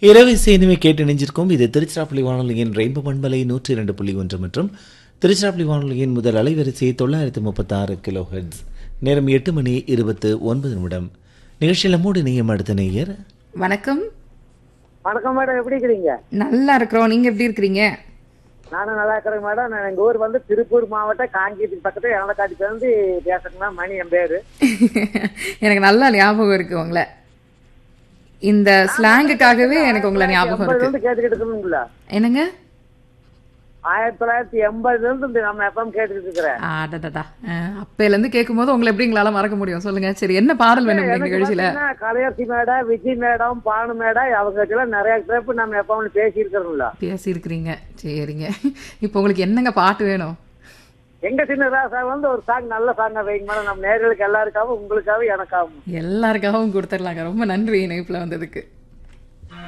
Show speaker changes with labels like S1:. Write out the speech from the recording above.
S1: இரவு இசையினுமே கேட்டு இணைஞ்சிருக்கும். இது திருச்சிராப்பள்ளி வானொலியின் ரெயின்போ பண்பலை 102.1 மற்றும் திருச்சிராப்பள்ளி வானொலியின் முதல் அலைவரிசை 936 கிலோ ஹெர்ட்ஸ். நேரம் 8:29 நிகழ்ச்சியில் மூடு நேயம் அடுத்த நேயர்.
S2: வணக்கம்.
S3: வணக்கம் மேடம், எப்படி இருக்கிறீங்க?
S2: நல்லா இருக்கிறோம். நீங்க எப்படி இருக்கிறீங்க?
S3: நானும் நல்லா இருக்கிறேன் மேடம். நான் எங்க ஊர் வந்து திருப்பூர் மாவட்டம் காங்கேயத்துக்கு பக்கத்துல இளந்தக்காட்டி சேர்ந்து பேசுறேன்னா மணி என் பேரு.
S2: எனக்கு நல்லா ஞாபகம் இருக்கு உங்களை. இந்த ஸ்லாங்குக்காகவே எனக்கு உங்களை ஞாபகம் இருக்கு.
S3: கேட்டுக்கிட்டு இருக்கணுங்களா?
S2: என்னங்க?
S3: 1980 இருந்து நம்ம எஃப்எம் கேட்டுக்கிட்டு இருக்கிறேன்.
S2: அப்பையில இருந்து கேட்கும் போது உங்களை எப்படி எங்களால மறக்க முடியும் சொல்லுங்க. சரி, என்ன பாடல் வேணும் இந்த நிகழ்ச்சியில?
S3: Kalaiyarasi madam, Vijay madam, Banu madam, அவங்க எல்லாம் நிறைய ட்ரிப் நம்ம எஃப்எம்ல பேசி இருக்கிறோம்ல.
S2: பேசி இருக்கிறீங்க. சரிங்க, இப்போ உங்களுக்கு என்னங்க பாட்டு வேணும்?
S3: எங்க சின்ன ராசா வந்து ஒரு சாங், நல்ல சாங்கா வைங்க மேடம். நம்ம நேர்களுக்கு எல்லாருக்காகவும், உங்களுக்காகவும், எனக்காகவும்
S2: எல்லாருக்காகவும் கொடுத்துடலாங்க. ரொம்ப நன்றி இணைப்புல வந்ததுக்கு.